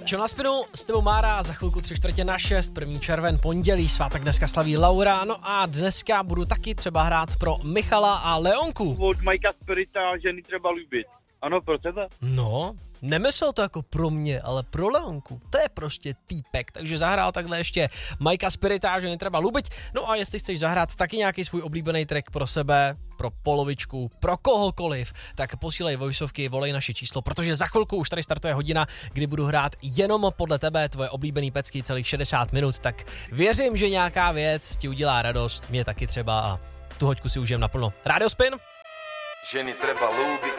Čo na spinu, s tebou Mára, za chvilku 5:45, 1. červen, pondělí, svátek dneska slaví Laura, no a dneska budu taky třeba hrát pro Michala a Leonku. Od Majka Spirita ženy třeba líbit. Ano, pro tebe? No, nemyslel to jako pro mě, ale pro Leonku. To je prostě týpek, takže zahrál takhle ještě Majka Spirita, že netreba lubit. No a jestli chceš zahrát taky nějaký svůj oblíbený track pro sebe, pro polovičku, pro kohokoliv, tak posílej voiceovky, volej naše číslo, protože za chvilku už tady startuje hodina, kdy budu hrát jenom podle tebe tvoje oblíbený pecky celých 60 minut, tak věřím, že nějaká věc ti udělá radost, mě taky třeba a tu hoďku si užijem naplno. Radio Spin? Ženy treba lúbiť,